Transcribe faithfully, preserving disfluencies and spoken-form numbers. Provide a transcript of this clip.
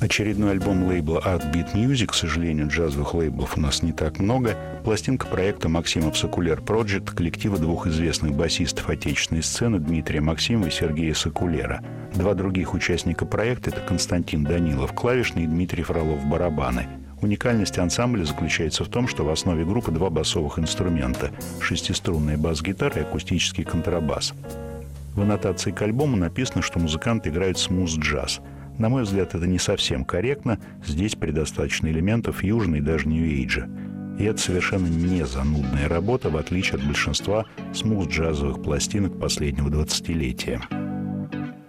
Очередной альбом лейбла Art Beat Music, к сожалению, джазовых лейблов у нас не так много. Пластинка проекта Максимов Сокулер Project, коллектива двух известных басистов отечественной сцены Дмитрия Максимова и Сергея Сокулера. Два других участника проекта — это Константин Данилов, клавишный, и Дмитрий Фролов, барабаны. Уникальность ансамбля заключается в том, что в основе группы два басовых инструмента – шестиструнная бас-гитара и акустический контрабас. В аннотации к альбому написано, что музыканты играют смуз-джаз. На мой взгляд, это не совсем корректно. Здесь предостаточно элементов южной и даже нью-эйджа. И это совершенно не занудная работа, в отличие от большинства смуз-джазовых пластинок последнего двадцатилетия.